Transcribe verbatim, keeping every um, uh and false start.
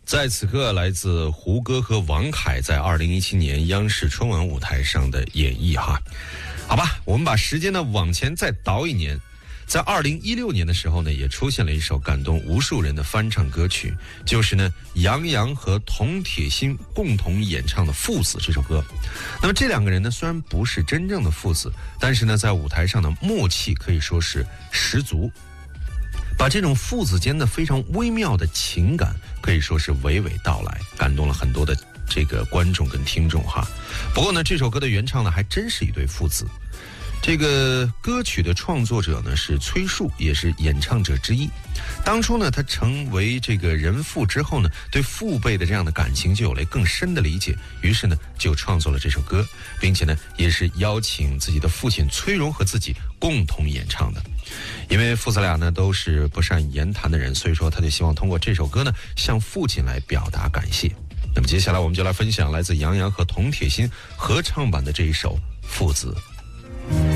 在此刻，来自胡歌和王凯在二零一七年央视春晚舞台上的演绎哈。好吧，我们把时间呢往前再倒一年，在二零一六年的时候呢，也出现了一首感动无数人的翻唱歌曲，就是呢杨洋和童铁心共同演唱的《父子》这首歌。那么这两个人呢，虽然不是真正的父子，但是呢，在舞台上的默契可以说是十足。把这种父子间的非常微妙的情感可以说是娓娓道来，感动了很多的这个观众跟听众哈。不过呢，这首歌的原唱呢还真是一对父子。这个歌曲的创作者呢是崔树，也是演唱者之一。当初呢，他成为这个人父之后呢，对父辈的这样的感情就有了更深的理解，于是呢就创作了这首歌，并且呢也是邀请自己的父亲崔荣和自己共同演唱的。因为父子俩呢都是不善言谈的人，所以说他就希望通过这首歌呢向父亲来表达感谢。那么接下来我们就来分享来自杨洋和童铁心合唱版的这一首《父子》。